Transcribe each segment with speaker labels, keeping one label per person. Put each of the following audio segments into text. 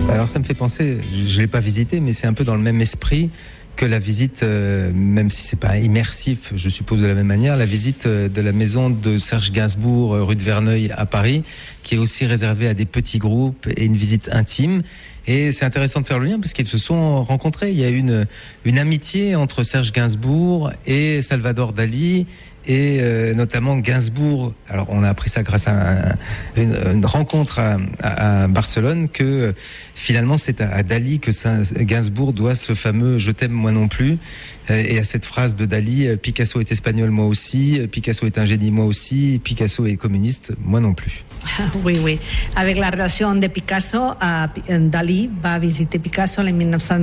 Speaker 1: Alors ça me fait penser, je ne l'ai pas visité, mais c'est un peu dans le même esprit que la visite, même si c'est pas immersif, je suppose de la même manière, la visite de la maison de Serge Gainsbourg, rue de Verneuil à Paris, qui est aussi réservée à des petits groupes et une visite intime. Et c'est intéressant de faire le lien parce qu'ils se sont rencontrés. Il y a une amitié entre Serge Gainsbourg et Salvador Dali. Et notamment Gainsbourg, alors on a appris ça grâce à une rencontre à Barcelone, que finalement c'est à Dali que Gainsbourg doit ce fameux « je t'aime moi non plus ». Et à cette phrase de Dali, Picasso est espagnol, moi aussi, Picasso est un génie, moi aussi, Picasso est communiste, moi non plus.
Speaker 2: Oui. Avec la relation de Picasso, Dalí va visiter Picasso en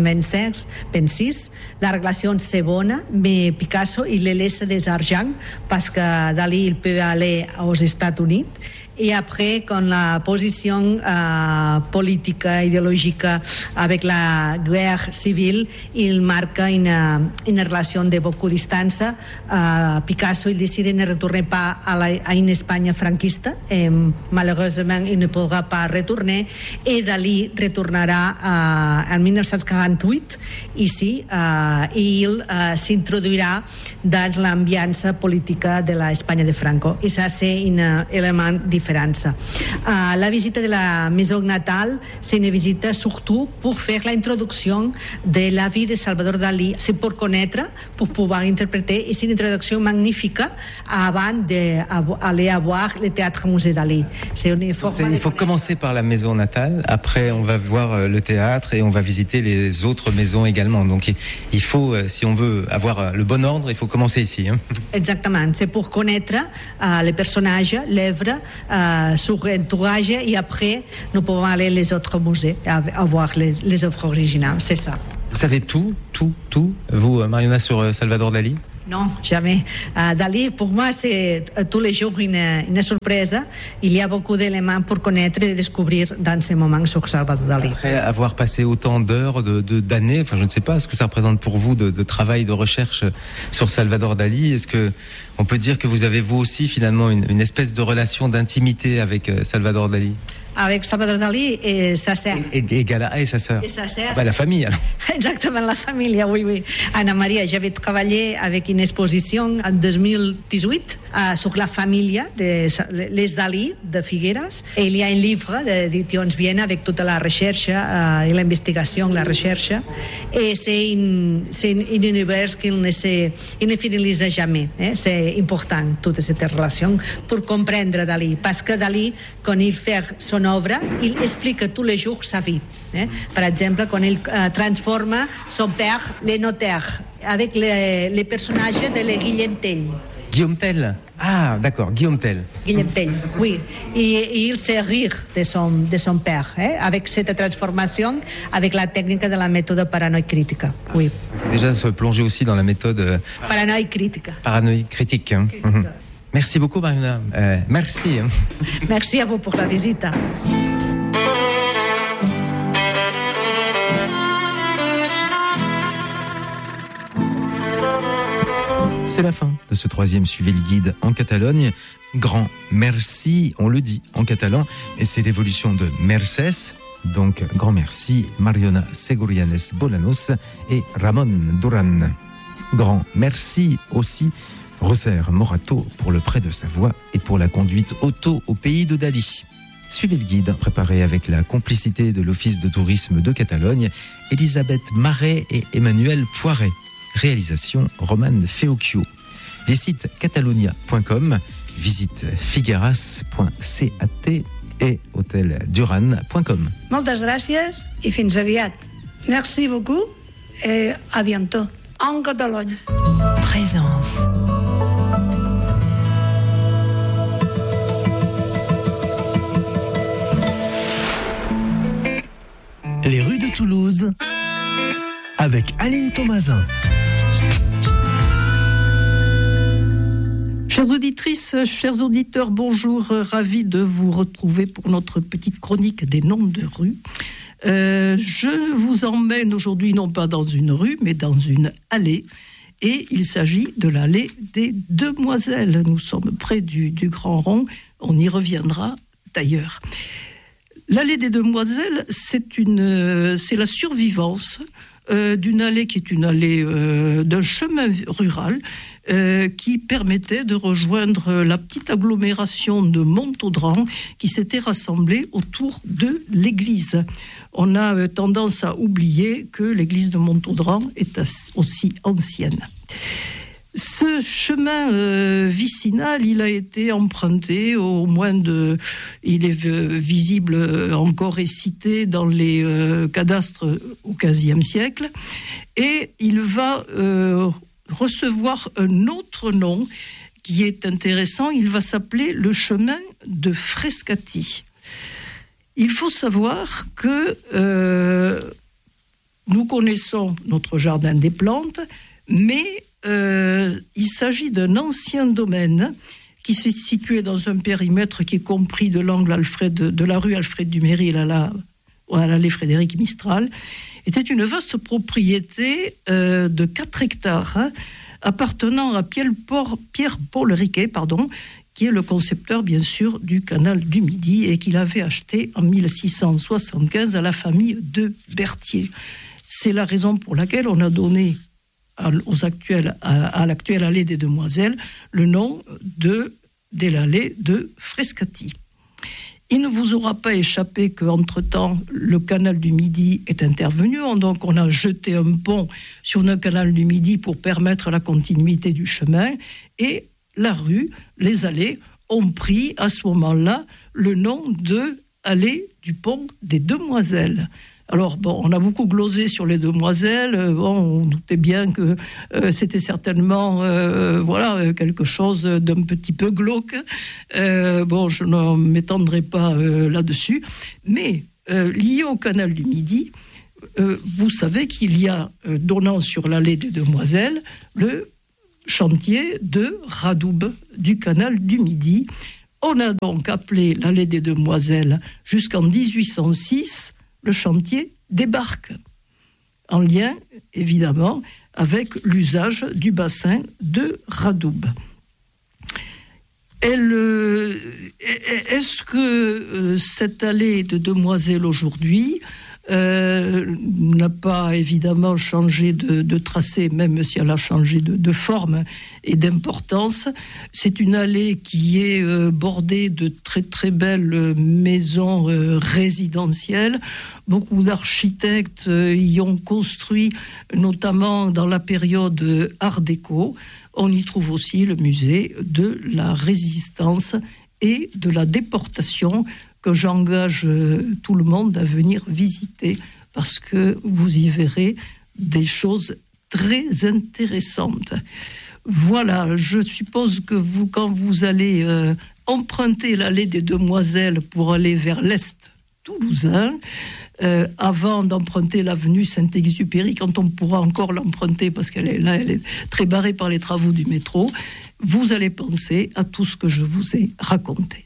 Speaker 2: 1926. La relation c'est bonne, mais Picasso il le laisse des argent parce que Dalí il peut aller aux États-Unis. Et après, quand la position politique, idéologique avec la guerre civile, il marque une relation de beaucoup de distance. Picasso il décide de ne retourner pas à une Espagne franquiste. Et, malheureusement, il ne pourra pas retourner. Et Dalí retournera en 1948 ici et il s'introduira dans l'ambiance politique de l'Espagne de Franco. Et ça, c'est un élément différent. La visite de la maison natale, c'est une visite surtout pour faire l'introduction de la vie de Salvador Dalí. C'est pour connaître, pour pouvoir interpréter. Et c'est une introduction magnifique avant d'aller voir le théâtre-musée Dalí.
Speaker 1: Il faut commencer par la maison natale, après on va voir le théâtre et on va visiter les autres maisons également. Donc il faut, si on veut avoir le bon ordre, il faut commencer ici.
Speaker 2: Exactement, c'est pour connaître les personnages, l'œuvre, sur entourage et après nous pouvons aller les autres musées à voir les œuvres originales, c'est ça.
Speaker 1: Vous savez tout, vous Mariona, sur Salvador Dali?
Speaker 2: Non, jamais. Dalí, pour moi, c'est tous les jours une surprise. Il y a beaucoup d'éléments pour connaître et découvrir dans ces moments sur Salvador Dalí.
Speaker 1: Après avoir passé autant d'heures, d'années, enfin je ne sais pas ce que ça représente pour vous de travail, de recherche sur Salvador Dali, est-ce que on peut dire que vous avez vous aussi finalement une espèce de relation d'intimité avec Salvador Dali?
Speaker 2: Avec Salvador Dalí et sa sœur.
Speaker 1: Et Gala et sa sœur.
Speaker 2: Et sa sœur.
Speaker 1: La famille alors.
Speaker 2: Exactement, la famille, oui. Anna Maria, j'avais travaillé avec une exposition en 2018 sur la famille les Dalí de Figueras. Et il y a un livre d'éditions Vienne avec toute la recherche et l'investigation, la recherche. Et c'est un univers qui ne finalise jamais. C'est important, toute cette relation, pour comprendre Dalí. Parce que Dalí, quand il fait son œuvre, il explique tous les jours sa vie. Par exemple, quand il transforme son père, le notaire, avec les personnages de Guillaume Tell.
Speaker 1: Guillaume Tell. Ah, d'accord, Guillaume Tell.
Speaker 2: Guillaume Tell, oui. Et il sait rire de son père, avec cette transformation, avec la technique de la méthode paranoïque critique. Oui.
Speaker 1: Il faut déjà se plonger aussi dans la méthode
Speaker 2: paranoïque critique.
Speaker 1: Paranoïque critique. Merci beaucoup, Mariona. Merci.
Speaker 2: Merci à vous pour la visite.
Speaker 1: C'est la fin de ce troisième Suivez le guide en Catalogne. Grand merci, on le dit en catalan, et c'est l'évolution de Mercès. Donc, grand merci, Mariona Segurianes Bolanos et Ramon Duran. Grand merci aussi, Roser Morato pour le prêt de sa voix et pour la conduite auto au pays de Dali. Suivez le guide, préparé avec la complicité de l'Office de tourisme de Catalogne, Elisabeth Marais et Emmanuel Poiret. Réalisation Romane Feocchio. Les sites catalonia.com, visite figueras.cat et hotelduran.com.
Speaker 3: Moltes gràcies i fins aviat. Merci beaucoup et à bientôt. En Catalogne.
Speaker 4: Présence.
Speaker 5: Les rues de Toulouse avec Aline Thomasin.
Speaker 6: Chères auditrices, chers auditeurs, bonjour, ravi de vous retrouver pour notre petite chronique des noms de rues. Je vous emmène aujourd'hui non pas dans une rue, mais dans une allée. Et il s'agit de l'allée des Demoiselles. Nous sommes près du Grand Rond, on y reviendra d'ailleurs. L'allée des Demoiselles, c'est la survivance d'une allée qui est une allée d'un chemin rural qui permettait de rejoindre la petite agglomération de Montaudran qui s'était rassemblée autour de l'église. On a tendance à oublier que l'église de Montaudran est aussi ancienne. Ce chemin vicinal, il a été emprunté il est visible encore et cité dans les cadastres au XVe siècle, et il va recevoir un autre nom qui est intéressant. Il va s'appeler le chemin de Frescati. Il faut savoir que nous connaissons notre jardin des plantes, mais il s'agit d'un ancien domaine qui se situait dans un périmètre qui est compris de l'angle de la rue Alfred Duméry à l'allée Frédéric Mistral. Était une vaste propriété de 4 hectares appartenant à Pierre-Paul Riquet, qui est le concepteur, bien sûr, du canal du Midi et qu'il avait acheté en 1675 à la famille de Berthier. C'est la raison pour laquelle on a donné à l'actuelle allée des Demoiselles le nom de l'allée de Frescati. Il ne vous aura pas échappé qu'entre-temps, le canal du Midi est intervenu. Donc, on a jeté un pont sur le canal du Midi pour permettre la continuité du chemin. Et la rue, les allées, ont pris à ce moment-là le nom de allée du pont des Demoiselles. Alors, on a beaucoup glosé sur les Demoiselles. On doutait bien que c'était certainement quelque chose d'un petit peu glauque. Je ne m'étendrai pas là-dessus. Mais lié au canal du Midi, vous savez qu'il y a, donnant sur l'allée des Demoiselles, le chantier de Radoub du canal du Midi. On a donc appelé l'allée des Demoiselles jusqu'en 1806 le chantier des barques, en lien, évidemment, avec l'usage du bassin de Radoub. Est-ce que cette allée de Demoiselles aujourd'hui n'a pas évidemment changé de tracé, même si elle a changé de forme et d'importance? C'est une allée qui est bordée de très très belles maisons résidentielles. Beaucoup d'architectes y ont construit, notamment dans la période Art déco. On y trouve aussi le musée de la Résistance et de la déportation, que j'engage tout le monde à venir visiter, parce que vous y verrez des choses très intéressantes. Voilà, je suppose que quand vous allez emprunter l'allée des Demoiselles pour aller vers l'Est toulousain, avant d'emprunter l'avenue Saint-Exupéry, quand on pourra encore l'emprunter, parce qu'elle est très barrée par les travaux du métro, vous allez penser à tout ce que je vous ai raconté.